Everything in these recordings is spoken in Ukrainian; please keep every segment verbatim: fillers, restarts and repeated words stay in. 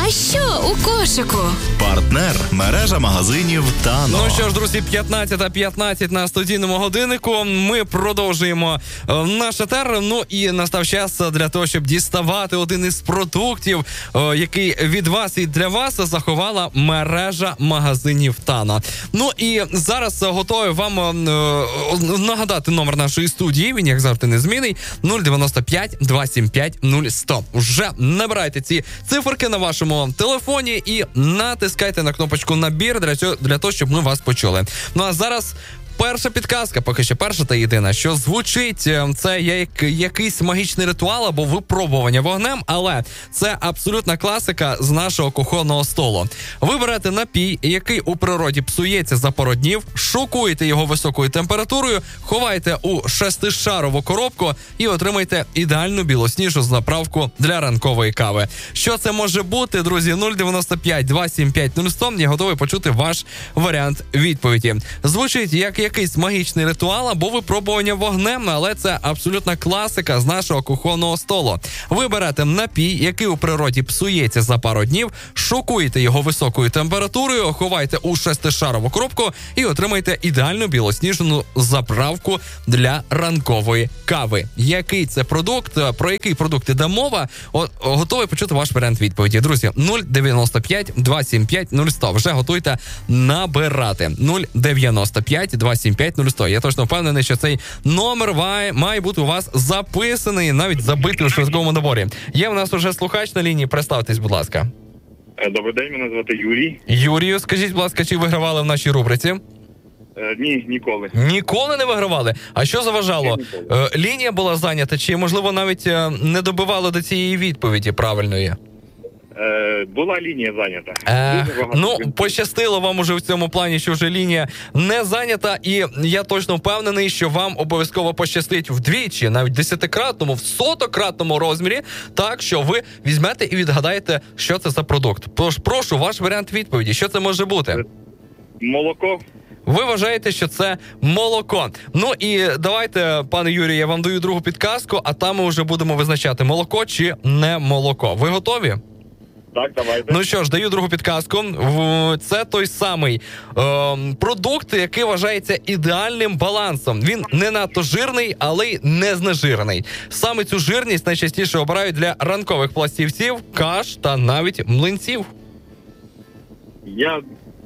А що у кошику? Партнер – мережа магазинів Тано. Ну що ж, друзі, п'ятнадцята п'ятнадцять на студійному годиннику. Ми продовжуємо е, наш етер. Ну і настав час для того, щоб діставати один із продуктів, е, який від вас і для вас заховала мережа магазинів Тано. Ну і зараз готовий вам е, нагадати номер нашої студії. Він, як завжди, незмінний. нуль дев'яносто п'ять двісті сімдесят п'ять нуль сто. Вже набирайте ці циферки на вашому телефоні і натискайте на кнопочку «Набір» для, цього, для того, щоб ми вас почули. Ну а зараз перша підказка, поки що перша та єдина, що звучить, це як якийсь магічний ритуал або випробування вогнем, але це абсолютна класика з нашого кухонного столу. Ви берете напій, який у природі псується за пару днів, шокуєте його високою температурою, ховаєте у шестишарову коробку і отримаєте ідеальну білосніжну заправку для ранкової кави. Що це може бути, друзі? нуль дев'яносто п'ять двісті сімдесят п'ять нуль сто. Я готовий почути ваш варіант відповіді. Звучить як якийсь магічний ритуал або випробування вогнем, але це абсолютна класика з нашого кухонного столу. Ви берете напій, який у природі псується за пару днів, шокуєте його високою температурою, ховаєте у шестишарову коробку і отримаєте ідеальну білосніжну заправку для ранкової кави. Який це продукт, про який продукт іде мова? О, готовий почути ваш варіант відповіді. Друзі, нуль дев'яносто п'ять двісті сімдесят п'ять нуль сто. Вже готуйте набирати. нуль дев'яносто п'ять двісті сімдесят п'ять нуль сто. Я точно впевнений, що цей номер має, має бути у вас записаний, навіть забитий у швидкому наборі. Є у нас уже слухач на лінії. Представтесь, будь ласка. Добрий день, мене звати Юрій. Юрію, скажіть, будь ласка, чи вигравали в нашій рубриці? Е, ні, ніколи. Ніколи не вигравали? А що заважало? Е, лінія була зайнята, чи, можливо, навіть е, не добивали до цієї відповіді правильної? Е, була лінія зайнята. Е, ну, пощастило вам уже в цьому плані, що вже лінія не зайнята, і я точно впевнений, що вам обов'язково пощастить вдвічі, навіть десятикратному, в сотократному розмірі, так, що ви візьмете і відгадаєте, що це за продукт. Тож, прошу, ваш варіант відповіді. Що це може бути? Молоко. Ви вважаєте, що це молоко. Ну і давайте, пане Юрію, я вам даю другу підказку, а там ми вже будемо визначати, молоко чи не молоко. Ви готові? Так, давайте. Ну що ж, даю другу підказку. Це той самий е, продукт, який вважається ідеальним балансом. Він не надто жирний, але й не знежирений. Саме цю жирність найчастіше обирають для ранкових пластівців, каш та навіть млинців. Я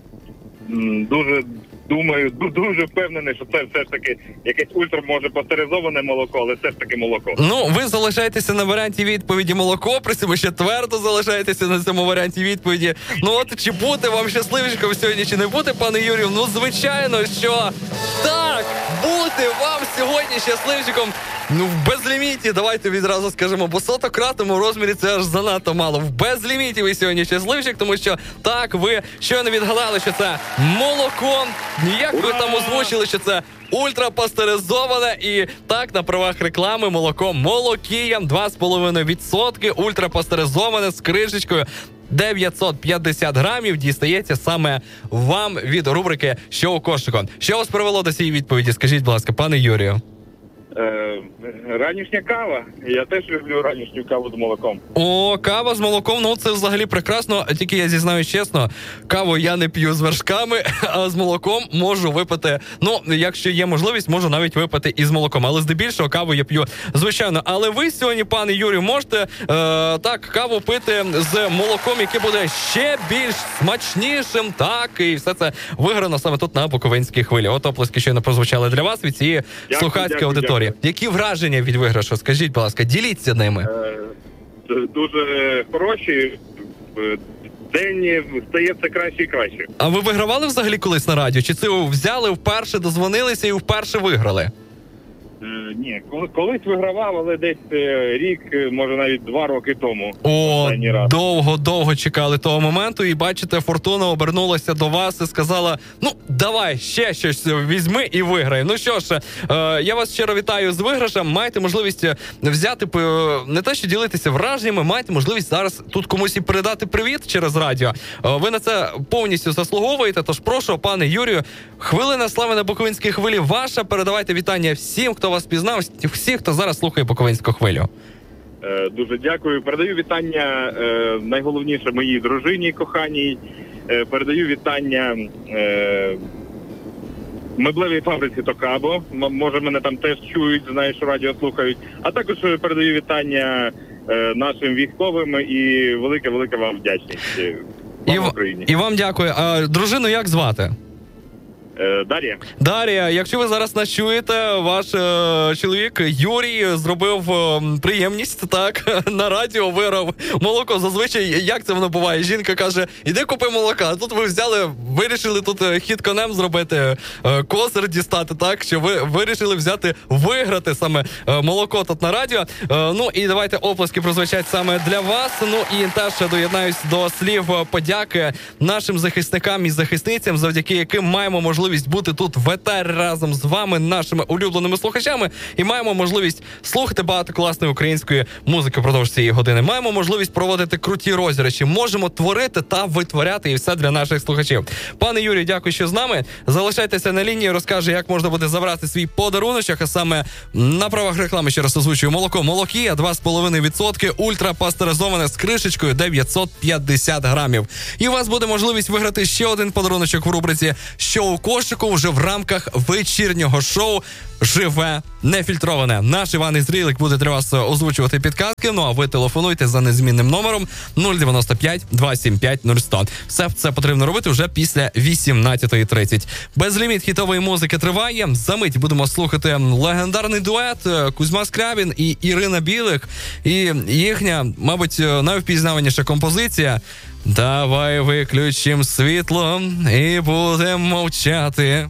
м, дуже думаю, дуже впевнений, що це все ж таки якесь ультра, може, пастеризоване молоко, але все ж таки молоко. Ну, ви залишаєтеся на варіанті відповіді молоко, при цьому ще твердо залишаєтеся на цьому варіанті відповіді. Ну от, чи бути вам щасливчиком сьогодні, чи не бути, пане Юрію? Ну, звичайно, що так, бути вам сьогодні щасливчиком. Ну, в безліміті, давайте відразу скажемо, бо сотократному розмірі це аж занадто мало. В безліміті ви сьогодні щасливчик, тому що так, ви щойно відгадали, що це молоко. Ніяк ви там озвучили, що це ультрапастеризоване, і так, на правах реклами, молоко Молокія, два з половиною відсотки, ультрапастеризоване з кришечкою дев'ятсот п'ятдесят грамів, дістається саме вам від рубрики «Що у кошику». Що вас привело до цієї відповіді, скажіть, будь ласка, пане Юрію? Е, ранішня кава. Я теж люблю ранішню каву з молоком. О, кава з молоком, ну це взагалі прекрасно. Тільки я зізнаюсь чесно, каву я не п'ю з вершками, а з молоком можу випити. Ну, якщо є можливість, можу навіть випити і з молоком. Але здебільшого каву я п'ю, звичайно. Але ви сьогодні, пане Юрію, можете е, так каву пити з молоком, яке буде ще більш смачнішим. Так, і все це виграно саме тут на Буковинській хвилі. От оплески щойно прозвучали для вас від цієї слухацької аудиторії. Які враження від виграшу? Скажіть, будь ласка, діліться ними. Е, дуже хороші. День стає все краще і краще. А ви вигравали взагалі колись на радіо? Чи це взяли, вперше дозвонилися і вперше виграли? Е, ні, колись вигравав, але десь рік, може навіть два роки тому. О, довго-довго чекали того моменту, і бачите, фортуна обернулася до вас і сказала, ну, давай, ще щось візьми і виграй. Ну що ж, е, я вас щиро вітаю з виграшем, маєте можливість взяти, не те, що ділитися враженнями, маєте можливість зараз тут комусь і передати привіт через радіо. Е, ви на це повністю заслуговуєте, тож прошу, пане Юрію, хвилина слави на Буковинській хвилі ваша, передавайте вітання всім, хто вас пізнав, всіх, хто зараз слухає Буковинську хвилю. Е, дуже дякую. Передаю вітання е, найголовніше моїй дружині коханій. Е, передаю вітання е, меблевій фабриці Токабо. М- може мене там теж чують, знаєш, радіо слухають. А також передаю вітання е, нашим військовим і велике-велике вам вдячність. І, в... і вам дякую. А дружину як звати? Дар'я. Дар'я, якщо ви зараз нас чуєте, ваш е, чоловік Юрій зробив е, приємність, так, на радіо виграв молоко. Зазвичай, як це воно буває? Жінка каже, іди купи молока. А тут ви взяли, вирішили тут хід конем зробити, е, козир дістати, так, що ви вирішили взяти, виграти саме е, молоко тут на радіо. Е, ну і давайте оплески прозвучать саме для вас. Ну і теж доєднаюсь до слів подяки нашим захисникам і захисницям, завдяки яким маємо можливість бути тут в етері разом з вами, нашими улюбленими слухачами, і маємо можливість слухати багато класної української музики впродовж цієї години. Маємо можливість проводити круті розіграші, можемо творити та витворяти, і все для наших слухачів. Пане Юрію, дякую, що з нами. Залишайтеся на лінії, розкаже, як можна буде забрати свій подаруночок, а саме на правах реклами, ще раз озвучую, молоко Молокія, два з половиною відсотки, ультрапастеризоване з кришечкою дев'ятсот п'ятдесят грамів. І у вас буде можливість виграти ще один подаруночок в рубриці «Що у кошику» вже в рамках вечірнього шоу «Живе нефільтроване». Наш Іван Ізрілик буде для вас озвучувати підказки, ну а ви телефонуйте за незмінним номером нуль дев'яносто п'ять двісті сімдесят п'ять нуль сто. Все це потрібно робити вже після вісімнадцятої тридцять. Безліміт хітової музики триває. Замить будемо слухати легендарний дует Кузьма Скрябін і Ірина Білик. І їхня, мабуть, найвпізнаваніша композиція «Давай виключим світло і будемо мовчати».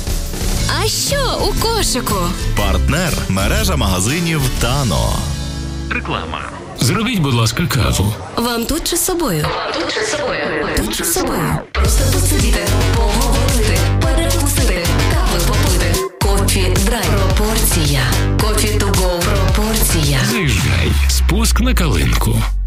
А що у кошику? Партнер – мережа магазинів «Тано». Реклама. Зробіть, будь ласка, каву. Вам тут чи з собою? Тут чи з собою? Тут чи з собою? Просто посидіти, поговорити, перекусити, кави попити. Кофі драйв. Пропорція. Кофі to go. Пропорція. Заїжджай. Спуск на Калинку.